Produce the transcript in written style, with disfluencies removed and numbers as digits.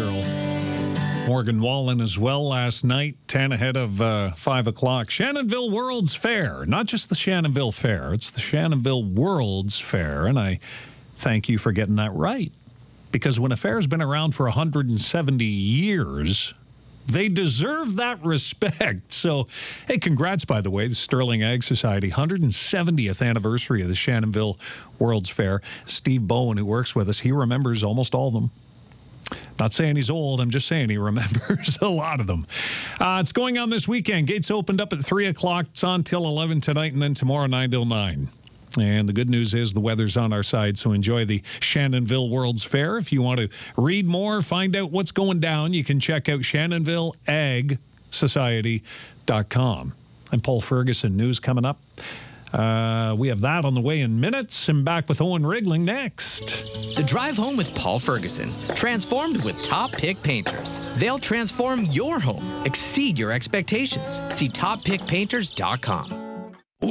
girl. Morgan Wallen as well last night, 10 ahead of 5 o'clock. Shannonville World's Fair. Not just the Shannonville Fair. It's the Shannonville World's Fair. And I thank you for getting that right. Because when a fair's been around for 170 years, they deserve that respect. So, hey, congrats, by the way, the Sterling Ag Society, 170th anniversary of the Shannonville World's Fair. Steve Bowen, who works with us, he remembers almost all of them. Not saying he's old, I'm just saying he remembers a lot of them. It's going on this weekend. Gates opened up at 3 o'clock. It's on till 11 tonight, and then tomorrow 9 till 9. And the good news is the weather's on our side, so enjoy the Shannonville World's Fair. If you want to read more, find out what's going down, you can check out ShannonvilleAgSociety.com. I'm Paul Ferguson. News coming up. We have that on the way in minutes, and back with Owen Rigling next. The Drive Home with Paul Ferguson, transformed with Top Pick Painters. They'll transform your home, exceed your expectations. See toppickpainters.com.